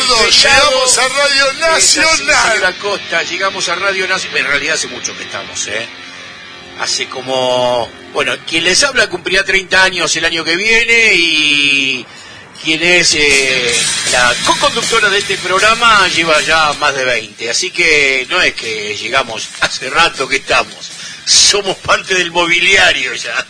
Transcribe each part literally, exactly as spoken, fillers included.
Gordo, llegamos a Radio Nacional. Señora Costa, llegamos a Radio Nacional. En realidad hace mucho que estamos, ¿eh? Hace como... Bueno, quien les habla cumplirá treinta años el año que viene y quien es eh, la co-conductora de este programa lleva ya más de veinte. Así que no es que llegamos hace rato que estamos. Somos parte del mobiliario ya.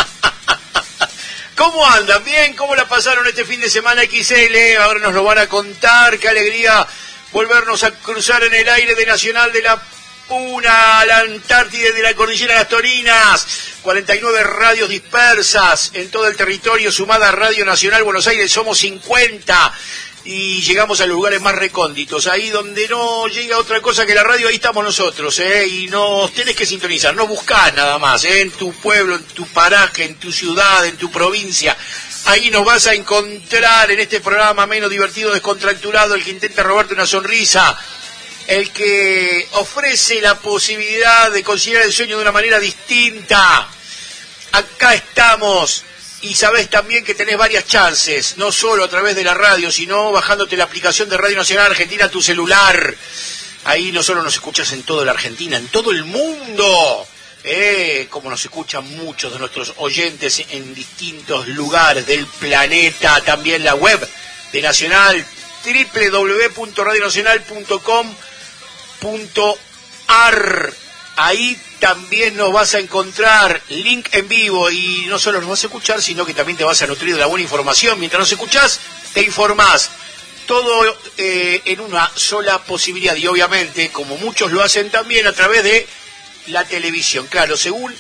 ¿Cómo andan? ¿Bien? ¿Cómo la pasaron este fin de semana X L? Ahora nos lo van a contar. Qué alegría volvernos a cruzar en el aire de Nacional de la Puna, a la Antártida de la Cordillera de las Torinas. cuarenta y nueve radios dispersas en todo el territorio, sumada a Radio Nacional Buenos Aires, somos cincuenta. Y llegamos a los lugares más recónditos, ahí donde no llega otra cosa que la radio, ahí estamos nosotros, ¿eh? Y nos tenés que sintonizar, no buscás nada más, ¿eh? En tu pueblo, en tu paraje, en tu ciudad, en tu provincia. Ahí nos vas a encontrar en este programa menos divertido, descontracturado, el que intenta robarte una sonrisa, el que ofrece la posibilidad de considerar el sueño de una manera distinta. Acá estamos. Y sabés también que tenés varias chances, no solo a través de la radio, sino bajándote la aplicación de Radio Nacional Argentina a tu celular. Ahí no solo nos escuchas en toda la Argentina, en todo el mundo, eh, como nos escuchan muchos de nuestros oyentes en distintos lugares del planeta. También la web de Nacional, doble u doble u doble u punto radio nacional punto com punto a r. Ahí también nos vas a encontrar link en vivo y no solo nos vas a escuchar, sino que también te vas a nutrir de la buena información. Mientras nos escuchás, te informás. Todo eh, en una sola posibilidad y obviamente, como muchos lo hacen también, a través de la televisión. Claro, según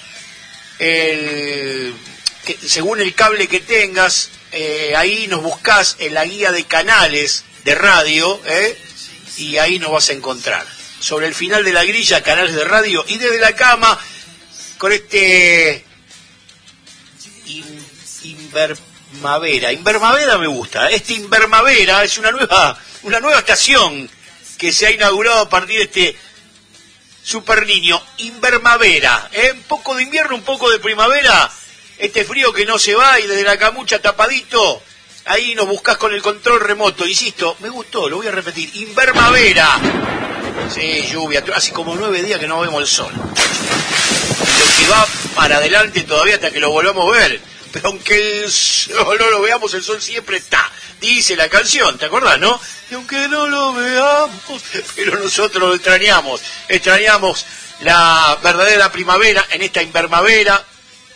el, que, según el cable que tengas, eh, ahí nos buscás en la guía de canales de radio, eh, y ahí nos vas a encontrar. Sobre el final de la grilla, canales de radio, y desde la cama, con este in, Invermavera. Invermavera me gusta. Este Invermavera es una nueva, una nueva estación que se ha inaugurado a partir de este super niño. Invermavera, ¿eh? Un poco de invierno, un poco de primavera. Este frío que no se va y desde la camucha tapadito. Ahí nos buscás con el control remoto. Insisto, me gustó, lo voy a repetir. Invermavera. Sí, lluvia, hace como nueve días que no vemos el sol. Lo que va para adelante todavía hasta que lo volvamos a ver. Pero aunque el sol no lo veamos, el sol siempre está. Dice la canción, ¿te acordás, no? Y aunque no lo veamos, pero nosotros lo extrañamos. Extrañamos la verdadera primavera en esta Invermavera.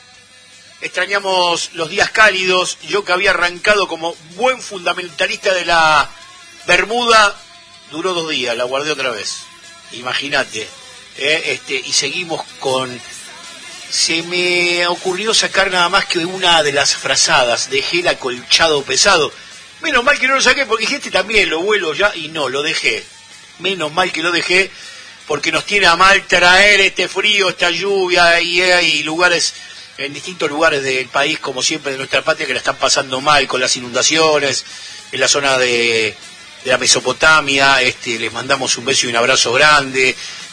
Extrañamos los días cálidos. Yo que había arrancado como buen fundamentalista de la Bermuda, duró dos días, la guardé otra vez. Imagínate. ¿eh? Este, y seguimos con... Se me ocurrió sacar nada más que una de las frazadas. Dejé el acolchado pesado. Menos mal que no lo saqué, porque dije, este también lo vuelo ya, y no, lo dejé. Menos mal que lo dejé, porque nos tiene a mal traer este frío, esta lluvia, y hay lugares, en distintos lugares del país, como siempre de nuestra patria, que la están pasando mal con las inundaciones, en la zona de... de la Mesopotamia. Este, les mandamos un beso y un abrazo grande.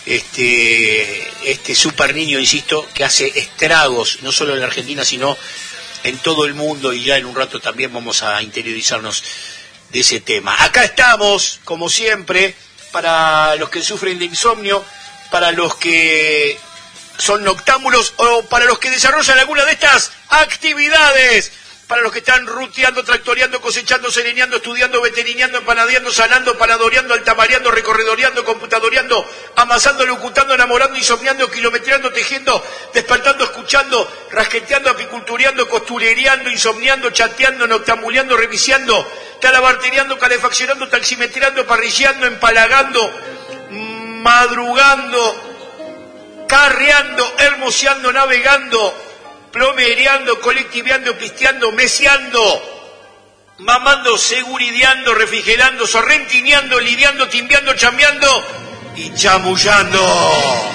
Este, este super niño, insisto, que hace estragos, no solo en la Argentina, sino en todo el mundo, y ya en un rato también vamos a interiorizarnos de ese tema. Acá estamos, como siempre, para los que sufren de insomnio, para los que son noctámbulos o para los que desarrollan alguna de estas actividades. Para los que están ruteando, tractoreando, cosechando, sereneando, estudiando, veterineando, empanadeando, sanando, panadoreando, altamareando, recorredoreando, computadoreando, amasando, locutando, enamorando, insomniando, kilometreando, tejiendo, despertando, escuchando, rasqueteando, apicultureando, costurereando, insomniando, chateando, noctambuleando, reviciando, talabartereando, calefaccionando, taximetreando, parrilleando, empalagando, madrugando, carreando, hermoseando, navegando, plomereando, colectiveando, pisteando, meseando, mamando, segurideando, refrigerando, sorrentineando, lidiando, timbeando, chambeando y chamullando.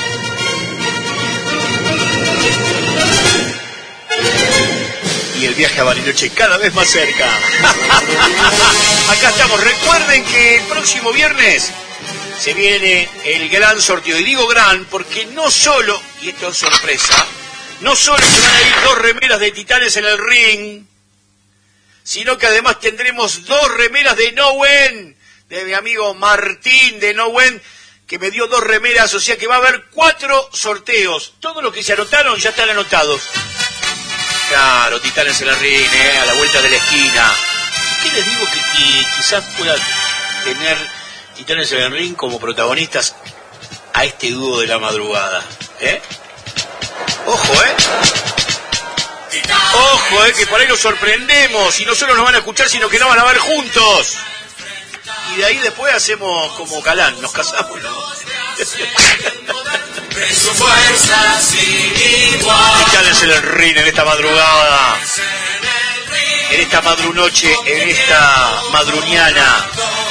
Y el viaje a Bariloche cada vez más cerca. Acá estamos. Recuerden que el próximo viernes se viene el gran sorteo. Y digo gran porque no solo, y esto es sorpresa, no solo se van a ir dos remeras de Titanes en el ring, sino que además tendremos dos remeras de Nowen, de mi amigo Martín de Nowen, que me dio dos remeras, o sea que va a haber cuatro sorteos. Todos los que se anotaron ya están anotados. Claro, Titanes en el ring, eh, a la vuelta de la esquina. ¿Qué les digo? Que, que quizás pueda tener Titanes en el ring como protagonistas a este dúo de la madrugada, ¿eh? Ojo, ¿eh? Ojo, ¿eh? Que por ahí los sorprendemos y no solo nos van a escuchar, sino que nos van a ver juntos. Y de ahí después hacemos como Calán, nos casamos, ¿no? Titanes en el ring en esta madrugada, en esta madrunoche, en esta madruniana.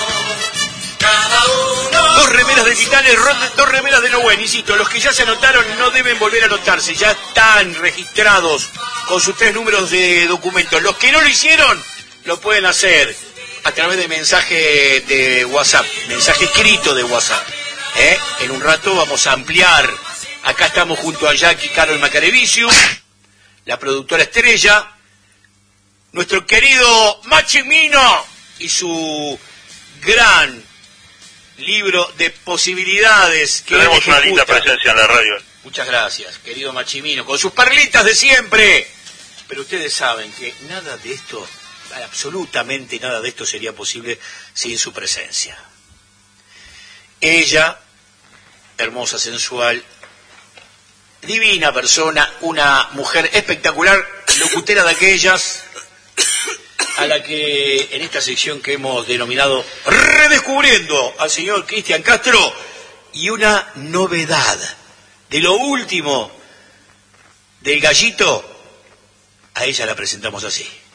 Dos remeras de Titanes, dos remeras de Nowen. Insisto, los que ya se anotaron no deben volver a anotarse, ya están registrados con sus tres números de documentos. Los que no lo hicieron, lo pueden hacer a través de mensaje de WhatsApp, mensaje escrito de WhatsApp. ¿Eh? En un rato vamos a ampliar. Acá estamos junto a Jackie Carol Macarevicius, la productora estrella, nuestro querido Machimino y su gran libro de posibilidades. Que tenemos una linda presencia en la radio. Muchas gracias, querido Machimino, con sus perlitas de siempre. Pero ustedes saben que nada de esto, absolutamente nada de esto sería posible sin su presencia. Ella, hermosa, sensual, divina persona, una mujer espectacular, locutera de aquellas, a la que en esta sección que hemos denominado Redescubriendo al señor Cristian Castro, y una novedad de lo último del Gallito, a ella la presentamos así.